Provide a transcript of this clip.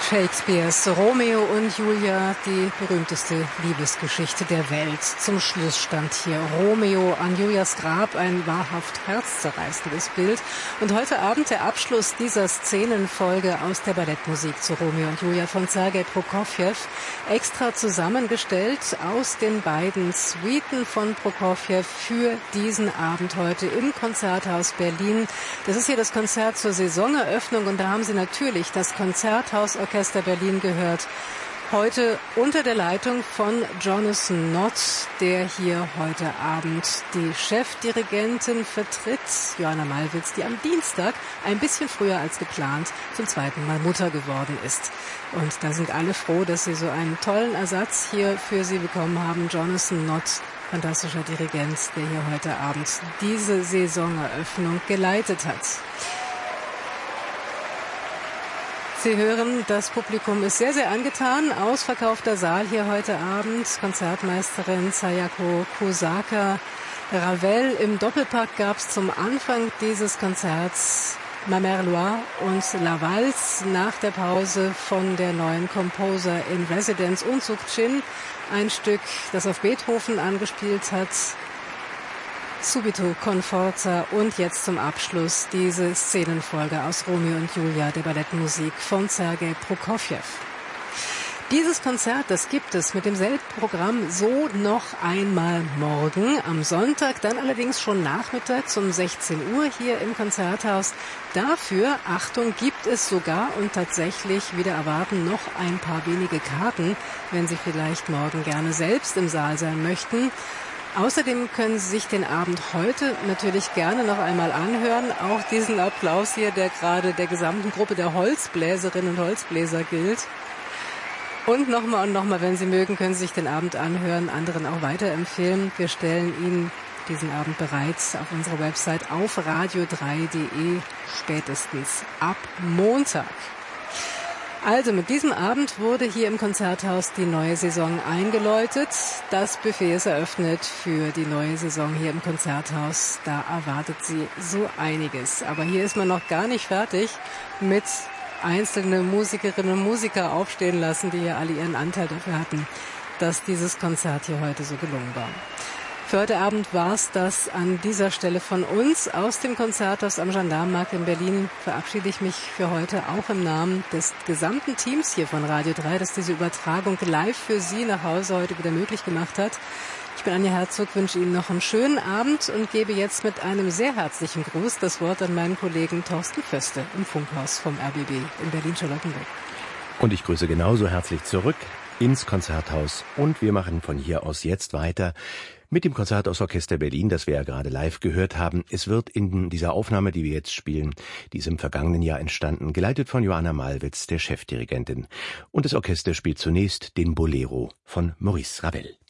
Shakespeares Romeo und Julia, die berühmteste Liebesgeschichte der Welt. Zum Schluss stand hier Romeo an Julias Grab, ein wahrhaft herzzerreißendes Bild. Und heute Abend der Abschluss dieser Szenenfolge aus der Ballettmusik zu Romeo und Julia von Sergei Prokofjew, extra zusammengestellt aus den beiden Suiten von Prokofjew für diesen Abend heute im Konzerthaus Berlin. Das ist hier das Konzert zur Saisoneröffnung und da haben Sie natürlich das Konzerthausorchester Berlin gehört. Heute unter der Leitung von Jonathan Nott, der hier heute Abend die Chefdirigentin vertritt, Joanna Malwitz, die am Dienstag ein bisschen früher als geplant zum zweiten Mal Mutter geworden ist. Und da sind alle froh, dass sie so einen tollen Ersatz hier für sie bekommen haben. Jonathan Nott, fantastischer Dirigent, der hier heute Abend diese Saisoneröffnung geleitet hat. Sie hören, das Publikum ist sehr, sehr angetan. Ausverkaufter Saal hier heute Abend. Konzertmeisterin Sayako Kusaka. Ravel im Doppelpack gab es zum Anfang dieses Konzerts. Ma Mère Loire und La Valse nach der Pause von der neuen Composer in Residence Unsuk Chin. Ein Stück, das auf Beethoven angespielt hat. Subito con forza und jetzt zum Abschluss diese Szenenfolge aus Romeo und Julia, der Ballettmusik von Sergei Prokofjew. Dieses Konzert, das gibt es mit demselben Programm so noch einmal morgen am Sonntag, dann allerdings schon nachmittags um 16 Uhr hier im Konzerthaus. Dafür, Achtung, gibt es sogar und tatsächlich wieder erwarten noch ein paar wenige Karten, wenn Sie vielleicht morgen gerne selbst im Saal sein möchten. Außerdem können Sie sich den Abend heute natürlich gerne noch einmal anhören. Auch diesen Applaus hier, der gerade der gesamten Gruppe der Holzbläserinnen und Holzbläser gilt. Und nochmal, wenn Sie mögen, können Sie sich den Abend anhören, anderen auch weiterempfehlen. Wir stellen Ihnen diesen Abend bereits auf unserer Website auf radio3.de spätestens ab Montag. Also mit diesem Abend wurde hier im Konzerthaus die neue Saison eingeläutet. Das Buffet ist eröffnet für die neue Saison hier im Konzerthaus. Da erwartet Sie so einiges. Aber hier ist man noch gar nicht fertig mit einzelne Musikerinnen und Musiker aufstehen lassen, die ja alle ihren Anteil dafür hatten, dass dieses Konzert hier heute so gelungen war. Für heute Abend war es das an dieser Stelle von uns. Aus dem Konzerthaus am Gendarmenmarkt in Berlin verabschiede ich mich für heute auch im Namen des gesamten Teams hier von Radio 3, das diese Übertragung live für Sie nach Hause heute wieder möglich gemacht hat. Ich bin Anja Herzog, wünsche Ihnen noch einen schönen Abend und gebe jetzt mit einem sehr herzlichen Gruß das Wort an meinen Kollegen Thorsten Föste im Funkhaus vom RBB in Berlin-Charlottenburg. Und ich grüße genauso herzlich zurück ins Konzerthaus und wir machen von hier aus jetzt weiter mit dem Konzerthausorchester Berlin, das wir ja gerade live gehört haben. Es wird in dieser Aufnahme, die wir jetzt spielen, die ist im vergangenen Jahr entstanden, geleitet von Joanna Malwitz, der Chefdirigentin. Und das Orchester spielt zunächst den Bolero von Maurice Ravel.